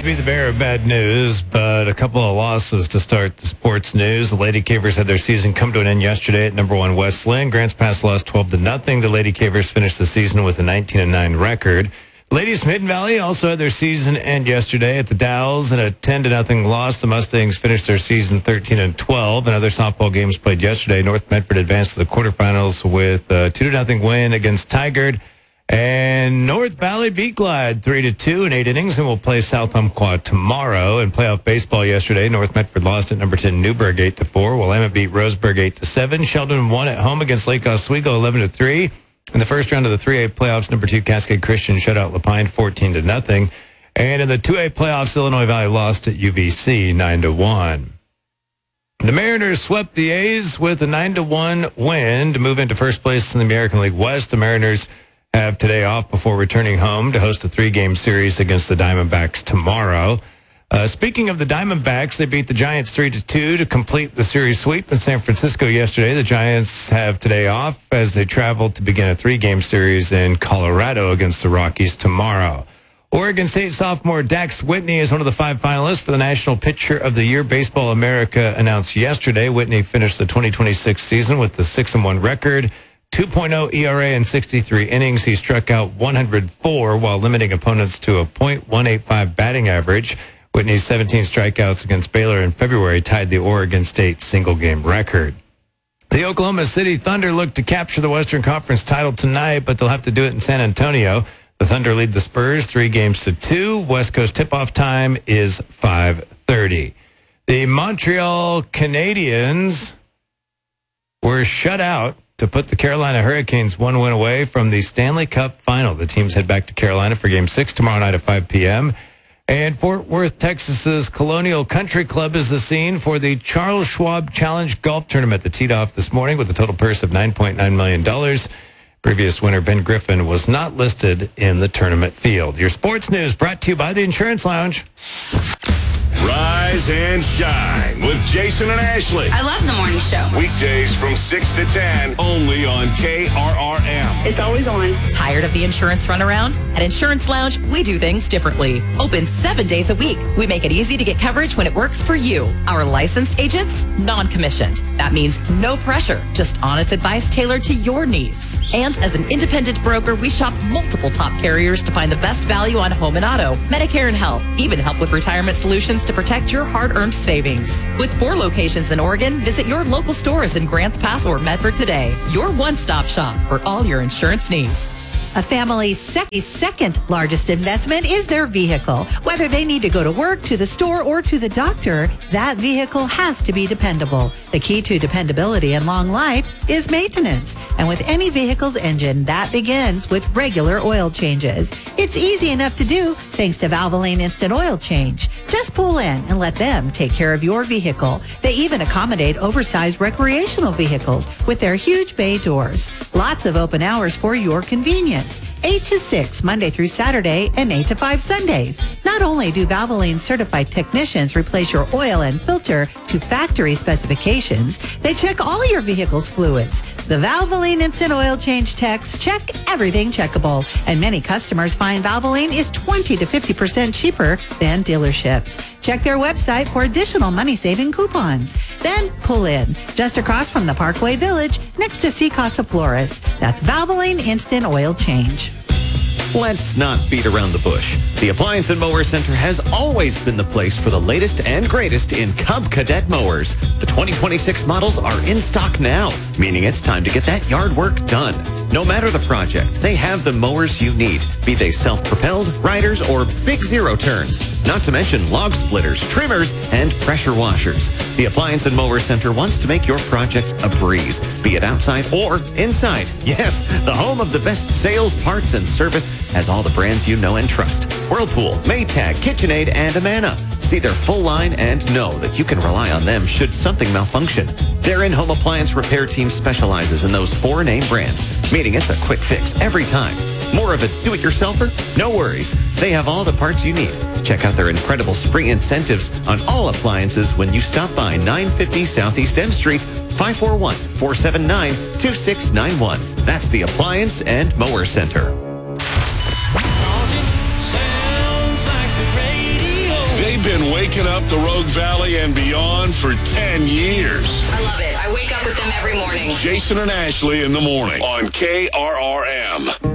be the bearer of bad news, but a couple of losses to start the sports news. The Lady Cavers had their season come to an end yesterday at number 1 West Lynn. Grants Pass lost 12-0. The Lady Cavers finished the season with a 19-9 record. Ladies from Hidden Valley also had their season end yesterday at the Dowels in a 10-0 loss. The Mustangs finished their season 13-12. And other softball games played yesterday. North Medford advanced to the quarterfinals with a 2-0 win against Tigard. And North Valley beat Glide 3-2 in 8 innings and will play South Umpqua tomorrow. In playoff baseball yesterday, North Medford lost at number 10 Newburgh 8-4. Willamette beat Roseburg 8-7. Sheldon won at home against Lake Oswego 11-3. In the first round of the 3A playoffs, number 2 Cascade Christian shut out Lapine 14-0. And in the 2A playoffs, Illinois Valley lost at UVC 9-1. The Mariners swept the A's with a 9-1 win to move into first place in the American League West. The Mariners have today off before returning home to host a 3-game series against the Diamondbacks tomorrow. Speaking of the Diamondbacks, they beat the Giants 3-2 to complete the series sweep in San Francisco yesterday. The Giants have today off as they travel to begin a 3-game series in Colorado against the Rockies tomorrow. Oregon State sophomore Dax Whitney is one of the 5 finalists for the National Pitcher of the Year. Baseball America announced yesterday Whitney finished the 2026 season with the 6-1 record. 2.0 ERA in 63 innings. He struck out 104 while limiting opponents to a .185 batting average. Whitney's 17 strikeouts against Baylor in February tied the Oregon State single-game record. The Oklahoma City Thunder look to capture the Western Conference title tonight, but they'll have to do it in San Antonio. The Thunder lead the Spurs 3-2. West Coast tip-off time is 5:30. The Montreal Canadiens were shut out to put the Carolina Hurricanes 1 win away from the Stanley Cup final. The teams head back to Carolina for Game 6 tomorrow night at 5 p.m. And Fort Worth, Texas's Colonial Country Club is the scene for the Charles Schwab Challenge Golf Tournament that teed off this morning with a total purse of $9.9 million. Previous winner Ben Griffin was not listed in the tournament field. Your sports news brought to you by the Insurance Lounge. Rise and shine with Jason and Ashley. I love the morning show. Weekdays from 6 to 10, only on KRRM. It's always on. Tired of the insurance runaround? At Insurance Lounge, we do things differently. Open 7 days a week. We make it easy to get coverage when it works for you. Our licensed agents, non-commissioned. That means no pressure, just honest advice tailored to your needs. And as an independent broker, we shop multiple top carriers to find the best value on home and auto, Medicare and health, even help with retirement solutions to protect your hard-earned savings. With 4 locations in Oregon, visit your local stores in Grants Pass or Medford today. Your one-stop shop for all your insurance needs. A family's second largest investment is their vehicle. Whether they need to go to work, to the store, or to the doctor, that vehicle has to be dependable. The key to dependability and long life is maintenance. And with any vehicle's engine, that begins with regular oil changes. It's easy enough to do thanks to Valvoline Instant Oil Change. Just pull in and let them take care of your vehicle. They even accommodate oversized recreational vehicles with their huge bay doors. Lots of open hours for your convenience. 8 to 6 Monday through Saturday and 8 to 5 Sundays. Not only do Valvoline certified technicians replace your oil and filter to factory specifications, they check all your vehicle's fluids. The Valvoline Instant Oil Change techs check everything checkable, and many customers find Valvoline is 20 to 50% cheaper than dealerships. Check their website for additional money-saving coupons. Then pull in, just across from the Parkway Village, next to Sea Casa Flores. That's Valvoline Instant Oil Change. Let's not beat around the bush. The Appliance and Mower Center has always been the place for the latest and greatest in Cub Cadet mowers. The 2026 models are in stock now, meaning it's time to get that yard work done. No matter the project, they have the mowers you need, be they self-propelled, riders, or big zero turns. Not to mention log splitters, trimmers, and pressure washers. The Appliance and Mower Center wants to make your projects a breeze, be it outside or inside. Yes, the home of the best sales, parts, and service has all the brands you know and trust. Whirlpool, Maytag, KitchenAid, and Amana. See their full line and know that you can rely on them should something malfunction. Their in-home appliance repair team specializes in those 4 name brands, meaning it's a quick fix every time. More of a do-it-yourselfer? No worries. They have all the parts you need. Check out their incredible spring incentives on all appliances when you stop by 950 Southeast M Street, 541-479-2691. That's the Appliance and Mower Center. Sounds like the radio. They've been waking up the Rogue Valley and beyond for 10 years. I love it. I wake up with them every morning. Jason and Ashley in the morning on KRRM.